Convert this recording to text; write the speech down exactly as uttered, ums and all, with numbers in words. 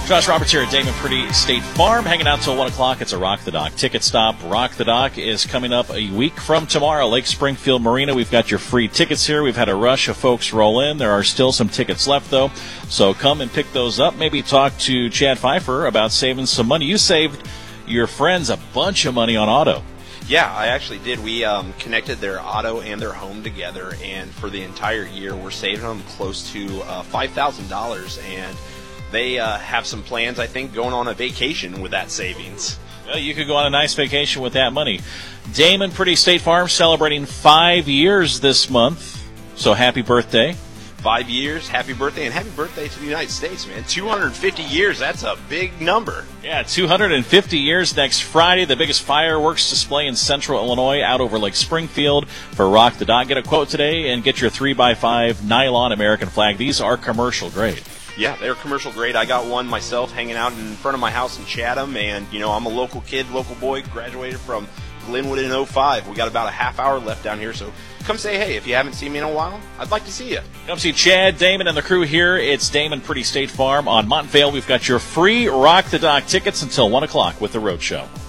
Josh Roberts here at Damon Pretty State Farm, hanging out till one o'clock. It's a Rock the Dock ticket stop. Rock the Dock is coming up a week from tomorrow. Lake Springfield Marina. We've got your free tickets here. We've had a rush of folks roll in. There are still some tickets left, though, so come and pick those up. Maybe talk to Chad Pfeiffer about saving some money. You saved your friends a bunch of money on auto. Yeah, I actually did. We um, connected their auto and their home together, and for the entire year, we're saving them close to uh, five thousand dollars, and they uh, have some plans, I think, going on a vacation with that savings. Well, you could go on a nice vacation with that money. Damon Pretty State Farm celebrating five years this month, so happy birthday. Five years, happy birthday, and happy birthday to the United States, man. two hundred fifty years, that's a big number. Yeah, two hundred fifty years next Friday. The biggest fireworks display in central Illinois out over Lake Springfield for Rock the Dock. Get a quote today and get your three by five nylon American flag. These are commercial grade. Yeah, they're commercial grade. I got one myself hanging out in front of my house in Chatham, and, you know, I'm a local kid, local boy, graduated from Glenwood in oh five. We got about a half hour left down here, so come say hey. If you haven't seen me in a while, I'd like to see you. Come see Chad, Damon, and the crew here. It's Damon Pretty State Farm on Montvale. We've got your free Rock the Dock tickets until one o'clock with the Road Show.